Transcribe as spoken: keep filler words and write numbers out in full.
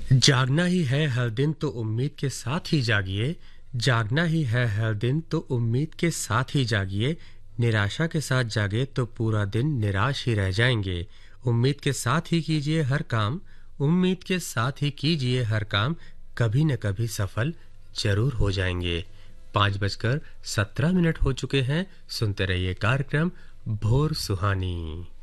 जागना ही है हर दिन तो उम्मीद के साथ ही जागिए। जागना ही है हर दिन तो उम्मीद के साथ ही जागिए। निराशा के साथ जागे तो पूरा दिन निराश ही रह जाएंगे। उम्मीद के साथ ही कीजिए हर काम। उम्मीद के साथ ही कीजिए हर काम। कभी न कभी सफल जरूर हो जाएंगे। पाँच बजकर सत्रह मिनट हो चुके हैं। सुनते रहिए कार्यक्रम भोर सुहानी।